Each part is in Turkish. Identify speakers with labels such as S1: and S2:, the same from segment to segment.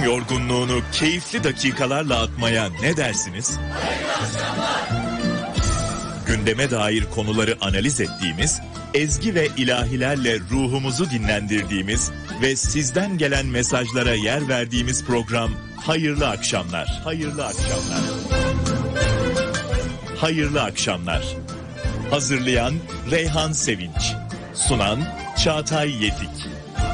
S1: Gün yorgunluğunu keyifli dakikalarla atmaya ne dersiniz? Gündeme dair konuları analiz ettiğimiz, ezgi ve ilahilerle ruhumuzu dinlendirdiğimiz ve sizden gelen mesajlara yer verdiğimiz program Hayırlı Akşamlar. Hayırlı Akşamlar. Hayırlı Akşamlar. Hazırlayan Reyhan Sevinç. Sunan Çağatay Yetik.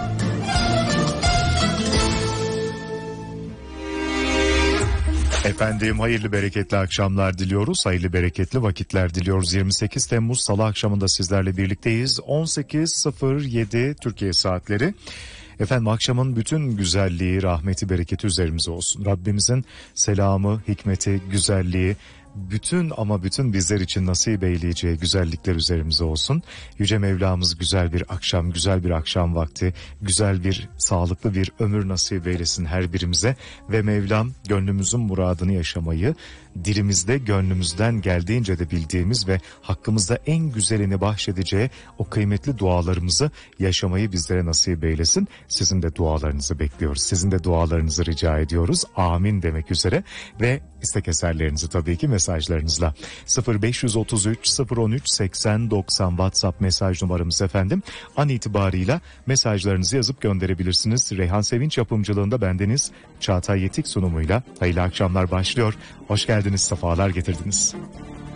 S2: Efendim hayırlı bereketli akşamlar diliyoruz. Hayırlı bereketli vakitler diliyoruz. 28 Temmuz Salı akşamında sizlerle birlikteyiz. 18.07 Türkiye saatleri. Efendim akşamın bütün güzelliği, rahmeti, bereketi üzerimize olsun. Rabbimizin selamı, hikmeti, güzelliği, bütün bizler için nasip eyleyeceği güzellikler üzerimize olsun. Yüce Mevlamız güzel bir akşam, güzel bir akşam vakti, güzel bir, sağlıklı bir ömür nasip eylesin her birimize. Ve Mevlam gönlümüzün muradını yaşamayı, dilimizde gönlümüzden geldiğince de bildiğimiz ve hakkımızda en güzelini bahşedeceği o kıymetli dualarımızı yaşamayı bizlere nasip eylesin. Sizin de dualarınızı bekliyoruz. Sizin de dualarınızı rica ediyoruz. Amin demek üzere ve istek eserlerinizi tabii ki mesajlarınızla 0533 013 80 90 WhatsApp mesaj numaramız efendim. An itibarıyla mesajlarınızı yazıp gönderebilirsiniz. Reyhan Sevinç yapımcılığında bendeniz Çağatay Yetik sunumuyla hayırlı akşamlar başlıyor. Hoş geldiniz, sefalar getirdiniz.